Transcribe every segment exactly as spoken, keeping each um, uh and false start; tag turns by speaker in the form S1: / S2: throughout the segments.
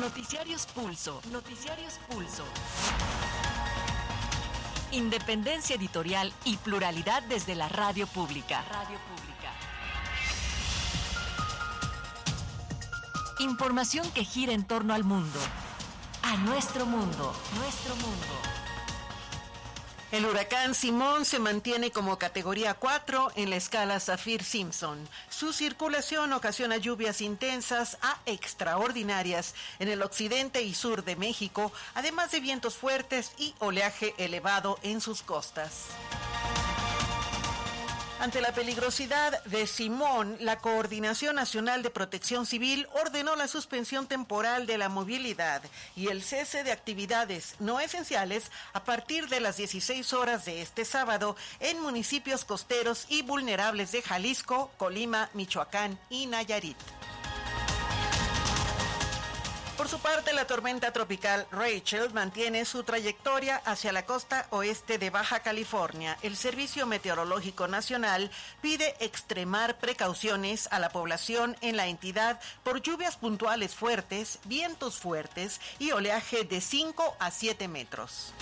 S1: Noticiarios Pulso. Noticiarios Pulso. Independencia editorial y pluralidad desde la radio pública. Radio pública. Información que gira en torno al mundo. A nuestro mundo. Nuestro mundo.
S2: El huracán Simón se mantiene como categoría cuatro en la escala Saffir-Simpson. Su circulación ocasiona lluvias intensas a extraordinarias en el occidente y sur de México, además de vientos fuertes y oleaje elevado en sus costas. Ante la peligrosidad de Simón, la Coordinación Nacional de Protección Civil ordenó la suspensión temporal de la movilidad y el cese de actividades no esenciales a partir de las dieciséis horas de este sábado en municipios costeros y vulnerables de Jalisco, Colima, Michoacán y Nayarit. Por su parte, la tormenta tropical Rachel mantiene su trayectoria hacia la costa oeste de Baja California. El Servicio Meteorológico Nacional pide extremar precauciones a la población en la entidad por lluvias puntuales fuertes, vientos fuertes y oleaje de cinco a siete metros.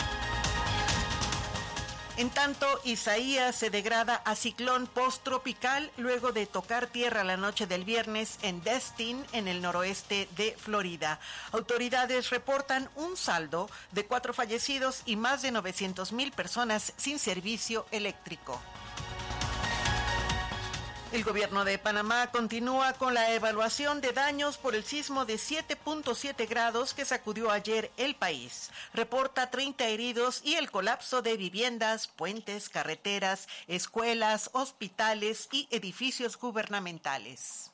S2: En tanto, Isaías se degrada a ciclón posttropical luego de tocar tierra la noche del viernes en Destin, en el noroeste de Florida. Autoridades reportan un saldo de cuatro fallecidos y más de novecientas mil personas sin servicio eléctrico. El gobierno de Panamá continúa con la evaluación de daños por el sismo de siete punto siete grados que sacudió ayer el país. Reporta treinta heridos y el colapso de viviendas, puentes, carreteras, escuelas, hospitales y edificios gubernamentales.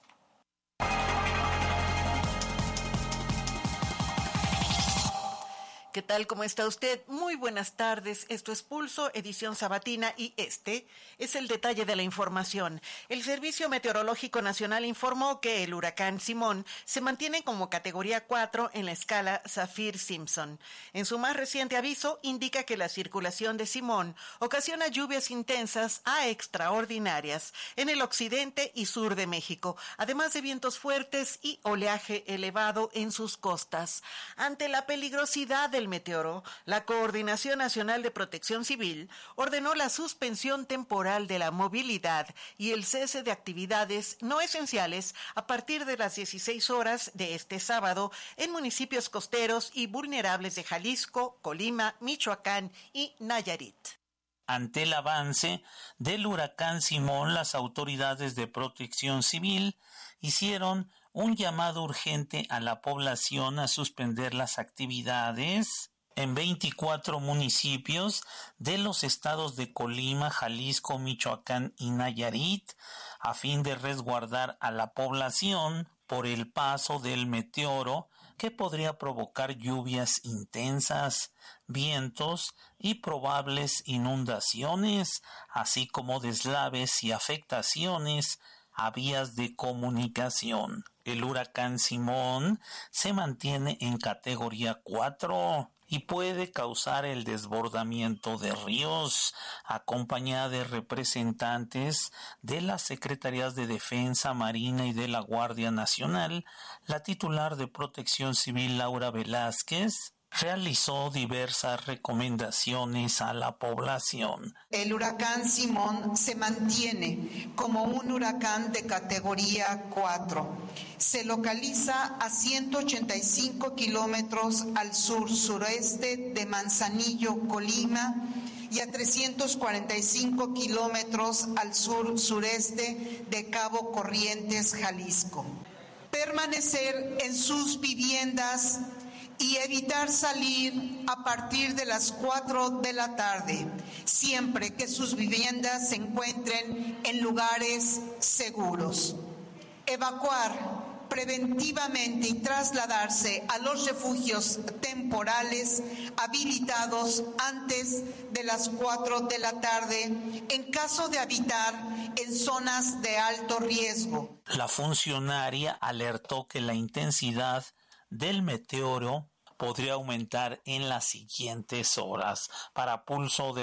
S2: ¿Qué tal? ¿Cómo está usted? Muy buenas tardes. Esto es Pulso, edición sabatina, y este es el detalle de la información. El Servicio Meteorológico Nacional informó que el huracán Simón se mantiene como categoría cuatro en la escala Saffir-Simpson. En su más reciente aviso, indica que la circulación de Simón ocasiona lluvias intensas a extraordinarias en el occidente y sur de México, además de vientos fuertes y oleaje elevado en sus costas. Ante la peligrosidad del meteoro, la Coordinación Nacional de Protección Civil ordenó la suspensión temporal de la movilidad y el cese de actividades no esenciales a partir de las dieciséis horas de este sábado en municipios costeros y vulnerables de Jalisco, Colima, Michoacán y Nayarit.
S3: Ante el avance del huracán Simón, las autoridades de protección civil hicieron un llamado urgente a la población a suspender las actividades en veinticuatro municipios de los estados de Colima, Jalisco, Michoacán y Nayarit, a fin de resguardar a la población por el paso del meteoro que podría provocar lluvias intensas, vientos y probables inundaciones, así como deslaves y afectaciones a vías de comunicación. El huracán Simón se mantiene en categoría cuatro y puede causar el desbordamiento de ríos, acompañada de representantes de las Secretarías de Defensa, Marina y de la Guardia Nacional. La titular de Protección Civil, Laura Velázquez, realizó diversas recomendaciones a la población.
S4: El huracán Simón se mantiene como un huracán de categoría cuatro. Se localiza a ciento ochenta y cinco kilómetros al sur-sureste de Manzanillo, Colima, y a trescientos cuarenta y cinco kilómetros al sur-sureste de Cabo Corrientes, Jalisco. Permanecer en sus viviendas y evitar salir a partir de las cuatro de la tarde, siempre que sus viviendas se encuentren en lugares seguros. Evacuar preventivamente y trasladarse a los refugios temporales habilitados antes de las cuatro de la tarde en caso de habitar en zonas de alto riesgo.
S3: La funcionaria alertó que la intensidad del meteoro podría aumentar en las siguientes horas. Para Pulso de